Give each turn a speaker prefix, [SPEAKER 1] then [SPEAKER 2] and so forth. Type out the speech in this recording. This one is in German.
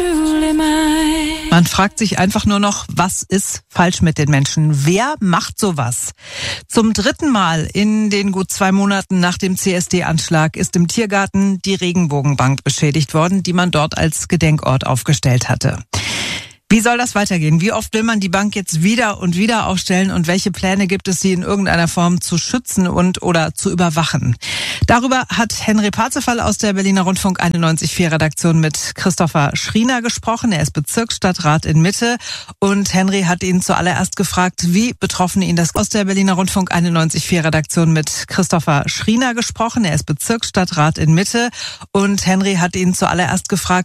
[SPEAKER 1] truly mine.
[SPEAKER 2] Man fragt sich einfach nur noch, was ist falsch mit den Menschen? Wer macht sowas? Zum 3. Mal in den gut 2 Monaten nach dem CSD-Anschlag ist im Tiergarten die Regenbogenbank beschädigt worden, die man dort als Gedenkort aufgestellt hatte. Wie soll das weitergehen? Wie oft will man die Bank jetzt wieder und wieder aufstellen und welche Pläne gibt es, sie in irgendeiner Form zu schützen und oder zu überwachen? Darüber hat Henry Parzival aus der Berliner Rundfunk 91.4 Redaktion mit Christopher Schriener gesprochen. Er ist Bezirksstadtrat in Mitte und Henry hat ihn zuallererst gefragt, wie betroffen ihn das aus der Berliner Rundfunk 91.4 Redaktion mit Christopher Schriener gesprochen. Er ist Bezirksstadtrat in Mitte und Henry hat ihn zuallererst gefragt,